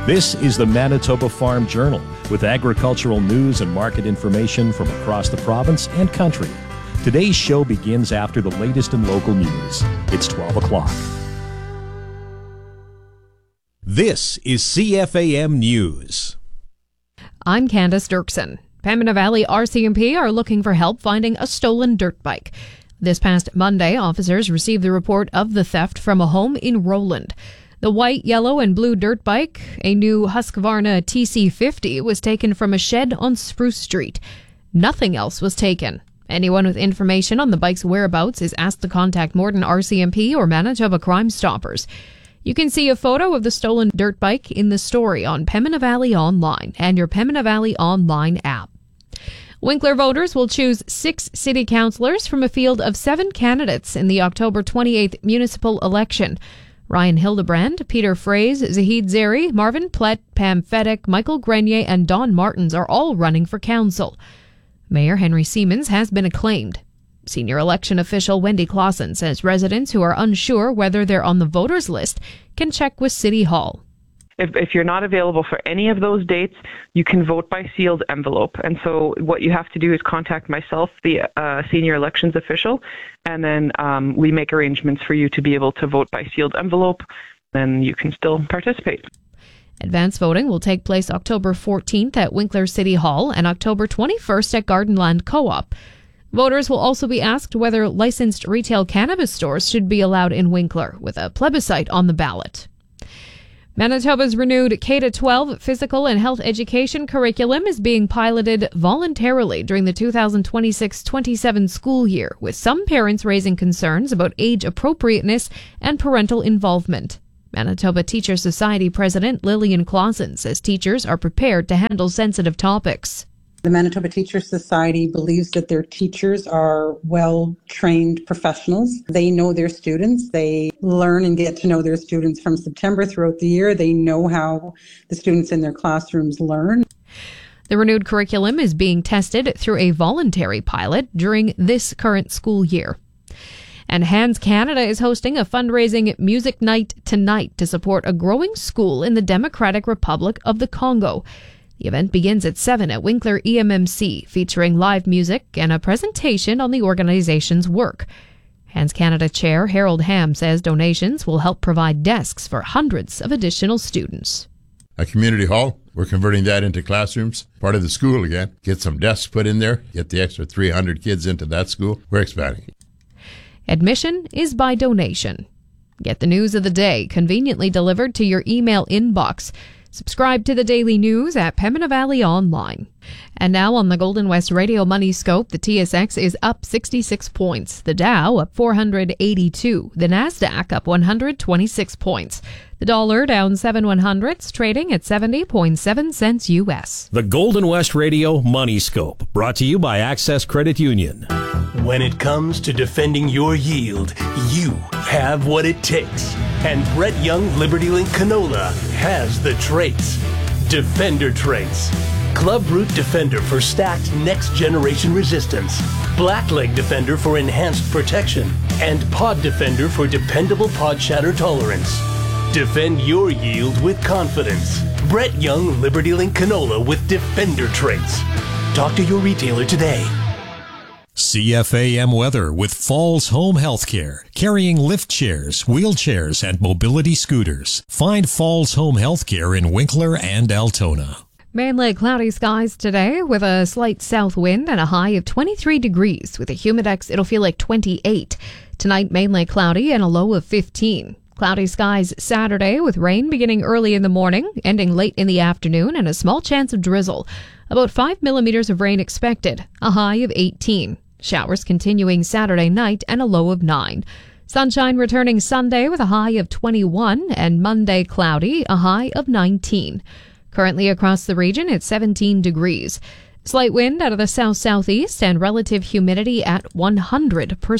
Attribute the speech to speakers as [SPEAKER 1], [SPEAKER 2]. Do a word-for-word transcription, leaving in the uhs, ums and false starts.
[SPEAKER 1] This is the Manitoba Farm Journal with agricultural news and market information from across the province and country. Today's show begins after the latest in local news. It's twelve o'clock. This is C F A M News.
[SPEAKER 2] I'm Candace Dirksen. Pembina Valley R C M P are looking for help finding a stolen dirt bike. This past Monday, officers received the report of the theft from a home in Roland. The white, yellow, and blue dirt bike, a new Husqvarna T C fifty, was taken from a shed on Spruce Street. Nothing else was taken. Anyone with information on the bike's whereabouts is asked to contact Morden R C M P or Manitoba Crime Stoppers. You can see a photo of the stolen dirt bike in the story on Pembina Valley Online and your Pembina Valley Online app. Winkler voters will choose six city councillors from a field of seven candidates in the October twenty-eighth municipal election. Ryan Hildebrand, Peter Fraze, Zahid Zeri, Marvin Plett, Pam Fedek, Michael Grenier, and Don Martins are all running for council. Mayor Henry Siemens has been acclaimed. Senior election official Wendy Clausen says residents who are unsure whether they're on the voters list can check with City Hall.
[SPEAKER 3] If, if you're not available for any of those dates, you can vote by sealed envelope. And so what you have to do is contact myself, the uh, senior elections official, and then um, we make arrangements for you to be able to vote by sealed envelope, and you can still participate.
[SPEAKER 2] Advance voting will take place October fourteenth at Winkler City Hall and October twenty-first at Gardenland Co-op. Voters will also be asked whether licensed retail cannabis stores should be allowed in Winkler, with a plebiscite on the ballot. Manitoba's renewed K through twelve physical and health education curriculum is being piloted voluntarily during the two thousand twenty-six twenty-seven school year, with some parents raising concerns about age appropriateness and parental involvement. Manitoba Teachers Society President Lillian Clausen says teachers are prepared to handle sensitive topics.
[SPEAKER 4] The Manitoba Teachers Society believes that their teachers are well-trained professionals. They know their students. They learn and get to know their students from September throughout the year. They know how the students in their classrooms learn.
[SPEAKER 2] The renewed curriculum is being tested through a voluntary pilot during this current school year. And Hands Canada is hosting a fundraising music night tonight to support a growing school in the Democratic Republic of the Congo. The event begins at seven at Winkler E M M C, featuring live music and a presentation on the organization's work. Hands Canada Chair Harold Ham says donations will help provide desks for hundreds of additional students.
[SPEAKER 5] A community hall, we're converting that into classrooms, part of the school again. Get some desks put in there, get the extra three hundred kids into that school. We're expanding.
[SPEAKER 2] Admission is by donation. Get the news of the day conveniently delivered to your email inbox. Subscribe to the daily news at Pembina Valley Online. And now on the Golden West Radio Money Scope, the T S X is up sixty-six points. The Dow up four hundred eighty-two. The Nasdaq up one hundred twenty-six points. The dollar down seven one hundredths, trading at seventy point seven cents U S.
[SPEAKER 1] The Golden West Radio Money Scope, brought to you by Access Credit Union.
[SPEAKER 6] When it comes to defending your yield, you have what it takes. And Brett Young Liberty Link Canola has the traits. Defender traits. Club Root Defender for stacked next generation resistance. Blackleg Defender for enhanced protection. And Pod Defender for dependable pod shatter tolerance. Defend your yield with confidence. Brett Young Liberty Link Canola with Defender traits. Talk to your retailer today.
[SPEAKER 1] C F A M weather with Falls Home Healthcare, carrying lift chairs, wheelchairs, and mobility scooters. Find Falls Home Healthcare in Winkler and Altona.
[SPEAKER 2] Mainly cloudy skies today with a slight south wind and a high of twenty-three degrees. With a humidex, it'll feel like twenty-eight. Tonight, mainly cloudy and a low of fifteen. Cloudy skies Saturday with rain beginning early in the morning, ending late in the afternoon, and a small chance of drizzle. About five millimeters of rain expected, a high of eighteen. Showers continuing Saturday night and a low of nine. Sunshine returning Sunday with a high of twenty-one, and Monday cloudy, a high of nineteen. Currently across the region, it's seventeen degrees. Slight wind out of the south-southeast and relative humidity at one hundred percent.